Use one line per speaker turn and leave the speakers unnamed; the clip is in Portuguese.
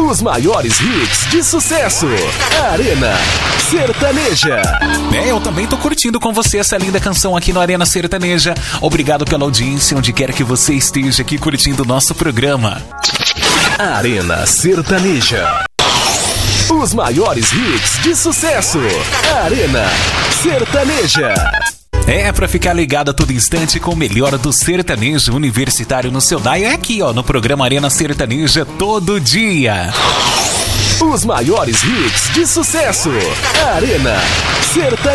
Os maiores hits de sucesso. Arena Sertaneja.
Eu também tô curtindo com você essa linda canção aqui no Arena Sertaneja. Obrigado pela audiência, onde quer que você esteja aqui curtindo o nosso programa.
Arena Sertaneja. Os maiores hits de sucesso. Arena Sertaneja.
Pra ficar ligado a todo instante com o melhor do sertanejo universitário no seu dial, aqui, no programa Arena Sertaneja todo dia.
Os maiores hits de sucesso. Arena Sertaneja.